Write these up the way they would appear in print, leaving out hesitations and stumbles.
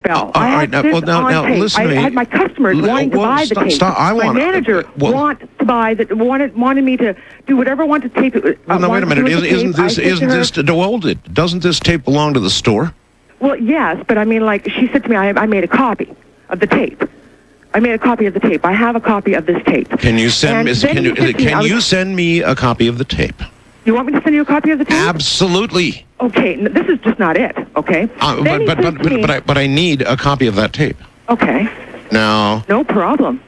Bell. All right, now listen to me. I had my customers wanting to buy the tape. My manager wanted me to do whatever I wanted to tape. Well, now wait a minute. Doesn't this tape belong to the store? Well, yes, but I mean, like she said to me, I made a copy of the tape. I made a copy of the tape. I have a copy of this tape. Can you send me? Can you send me a copy of the tape? You want me to send you a copy of the tape? Absolutely. Okay, this is just not it. Okay. But I need a copy of that tape. Okay. Now. No problem.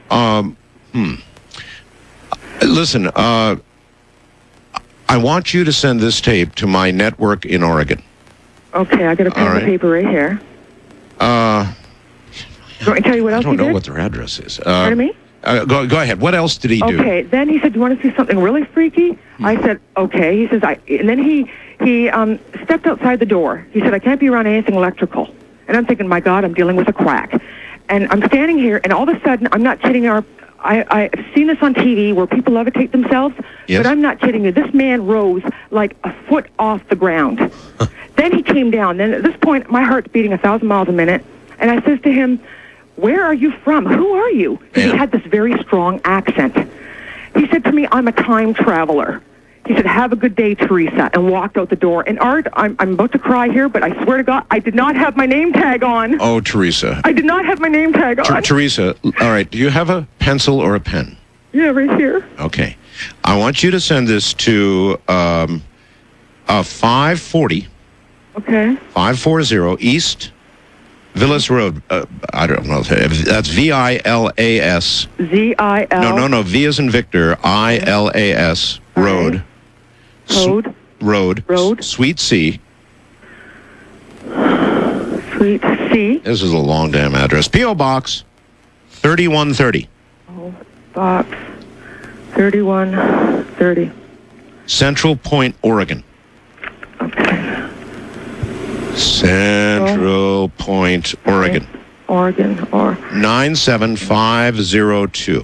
Listen. I want you to send this tape to my network in Oregon. Okay, I got a pen and paper right here. Do you want me to tell you what else he did? I don't know what their address is. Pardon me? Go ahead. What else did he do? Okay, then he said, "Do you want to see something really freaky?" I said, "Okay." He says, and then he stepped outside the door. He said, "I can't be around anything electrical." And I'm thinking, my God, I'm dealing with a quack. And I'm standing here, and all of a sudden, I'm not kidding. I've seen this on TV where people levitate themselves, but I'm not kidding you. This man rose like a foot off the ground. Then he came down. Then at this point, my heart's beating 1,000 miles a minute, and I says to him, "Where are you from? Who are you?" He had this very strong accent. He said to me, "I'm a time traveler." He said, "Have a good day, Teresa," and walked out the door. And Art, I'm about to cry here, but I swear to God, I did not have my name tag on. Oh, Teresa. I did not have my name tag on. Teresa, all right, do you have a pencil or a pen? Yeah, right here. Okay. I want you to send this to 540. Okay. 540 East Villas Road. I don't know. That's VILAS. ZIL. No. V as in Victor. ILAS. Road. Road. Suite C. Suite C. This is a long damn address. P.O. Box 3130. Box 3130. Central Point, Oregon. Okay. Central Point, Oregon. Oregon, or 97502.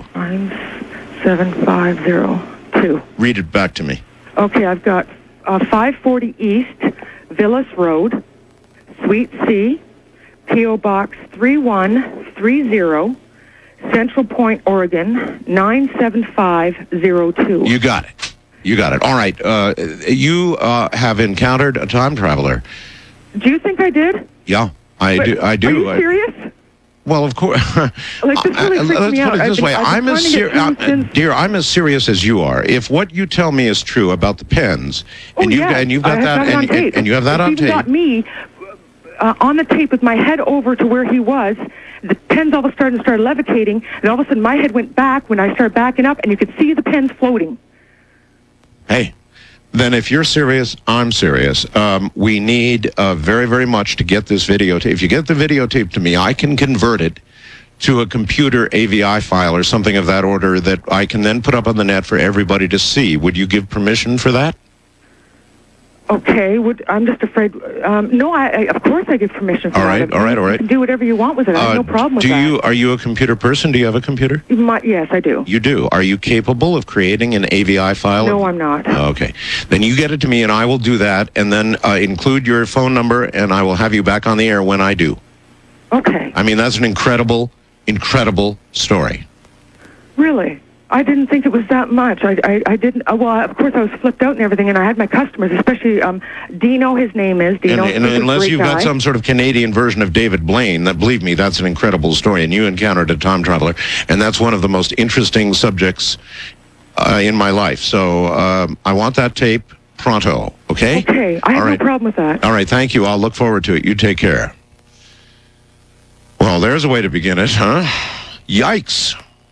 97502. Read it back to me. Okay, I've got 540 East Villas Road, Suite C, P.O. Box 3130, Central Point, Oregon 97502. You got it. All right. You have encountered a time traveler. Do you think I did? Yeah, I do. Are you serious? Well, of course. Like, this really freaks me out. Let's put it this way. Dear, I'm as serious as you are. If what you tell me is true about the pens, and you've got that, and you have that on tape. Got me on the tape with my head over to where he was. The pens all of a sudden started levitating, and all of a sudden my head went back when I started backing up, and you could see the pens floating. Hey, then if you're serious, I'm serious. We need very, very much to get this videotape. If you get the videotape to me, I can convert it to a computer AVI file or something of that order that I can then put up on the net for everybody to see. Would you give permission for that? Okay, I'm just afraid. No, of course I give permission for that. All right. You can do whatever you want with it. I have no problem with that. Are you a computer person? Do you have a computer? Yes, I do. You do. Are you capable of creating an AVI file? No, I'm not. Okay. Then you get it to me, and I will do that, and then include your phone number, and I will have you back on the air when I do. Okay. I mean, that's an incredible, incredible story. Really? I didn't think it was that much. I didn't. Well, of course, I was flipped out and everything, and I had my customers, especially Dino. His name is Dino. And unless you've got some sort of Canadian version of David Blaine, believe me, that's an incredible story. And you encountered a time traveler, and that's one of the most interesting subjects in my life. So I want that tape pronto. Okay. Okay. I have no problem with that. All right. Thank you. I'll look forward to it. You take care. Well, there's a way to begin it, huh? Yikes.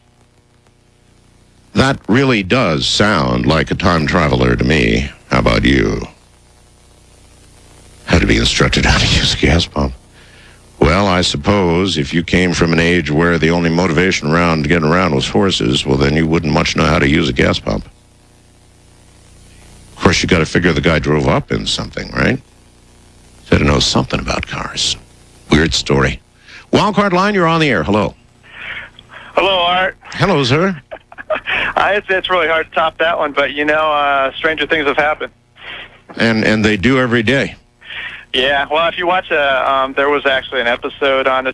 That really does sound like a time traveler to me. How about you? How to be instructed how to use a gas pump? Well, I suppose if you came from an age where the only motivation around to get around was horses, well, then you wouldn't much know how to use a gas pump. Of course, you got to figure the guy drove up in something, right? Got to know something about cars. Weird story. Wildcard line, you're on the air. Hello. Hello, Art. Hello, sir. It's really hard to top that one, but, stranger things have happened. And they do every day. Yeah, well, if you watch, there was actually an episode on the